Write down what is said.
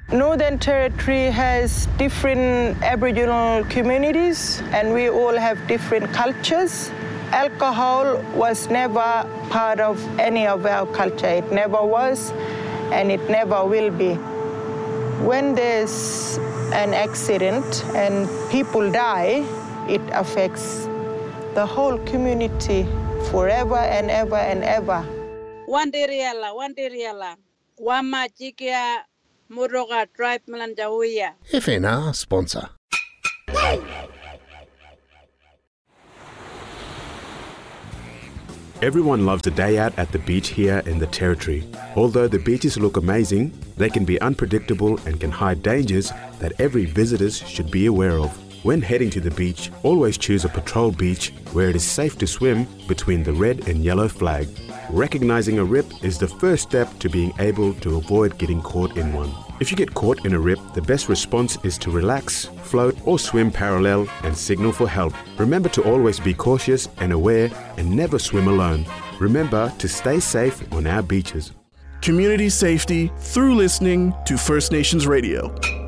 Northern Territory has different Aboriginal communities and we all have different cultures. Alcohol was never part of any of our culture. It never was and it never will be. When there's an accident and people die, it affects the whole community forever and ever and ever. Wandiriala, Wamajikia Muroga Tribe Melanjawia. FNR sponsor. Everyone loves a day out at the beach here in the Territory. Although the beaches look amazing, they can be unpredictable and can hide dangers that every visitor should be aware of. When heading to the beach, always choose a patrol beach where it is safe to swim between the red and yellow flag. Recognizing a rip is the first step to being able to avoid getting caught in one. If you get caught in a rip, the best response is to relax, float or swim parallel and signal for help. Remember to always be cautious and aware and never swim alone. Remember to stay safe on our beaches. Community safety through listening to First Nations Radio.